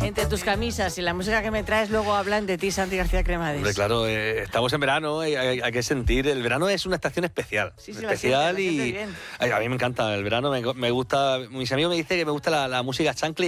Entre tus camisas y la música que me traes, luego hablan de ti, Santi García Cremades. Hombre, claro, estamos en verano, hay que sentir. El verano es una estación especial. Sí, especial la siente bien. A mí me encanta el verano, me gusta. Mis amigos me dicen que me gusta la música chancla